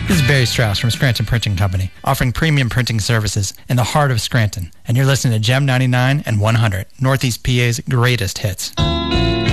This is Barry Strauss from Scranton Printing Company, offering premium printing services in the heart of Scranton. And you're listening to Gem 99 and 100, Northeast PA's greatest hits.